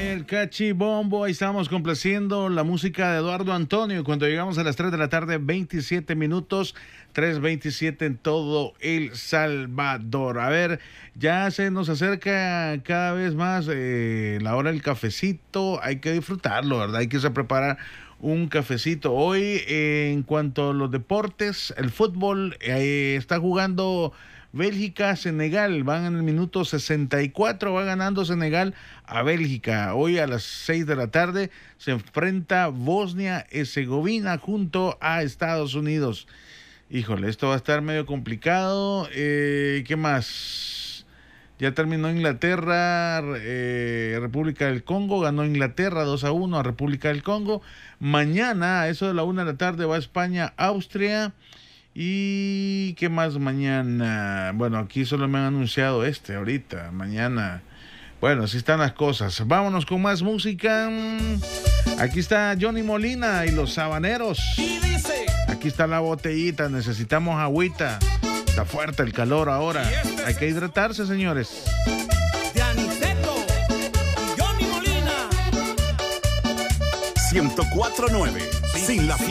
el cachibombo. Ahí estamos complaciendo la música de Eduardo Antonio. Cuando llegamos a las 3 de la tarde, 27 minutos, 3:27 en todo El Salvador. A ver, ya se nos acerca cada vez más la hora del cafecito. Hay que disfrutarlo, ¿verdad? Hay que preparar un cafecito. Hoy, en cuanto a los deportes, el fútbol, está jugando Bélgica-Senegal, van en el minuto 64, va ganando Senegal a Bélgica. Hoy a las 6 de la tarde se enfrenta Bosnia-Herzegovina junto a Estados Unidos. Híjole, esto va a estar medio complicado. ¿Qué más? Ya terminó Inglaterra, República del Congo, ganó Inglaterra 2-1 a República del Congo. Mañana, a eso de la 1 de la tarde, va España-Austria. ¿Y qué más mañana? Bueno, aquí solo me han anunciado ahorita, mañana. Bueno, así están las cosas. Vámonos con más música. Aquí está Johnny Molina y los Sabaneros. Aquí está la botellita, necesitamos agüita. Está fuerte el calor ahora. Hay que hidratarse, señores. Johnny Molina. 104.9. Sin la